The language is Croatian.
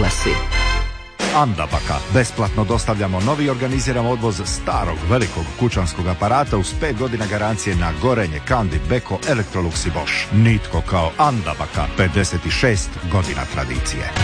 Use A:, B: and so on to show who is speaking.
A: si.
B: Andabaka. Besplatno dostavljamo novi i organiziramo odvoz starog velikog kućanskog aparata uz 5 godina garancije na gorenje, Kandi, Beko, Electrolux i Bosch. Nitko kao Andabaka. 56 godina tradicije.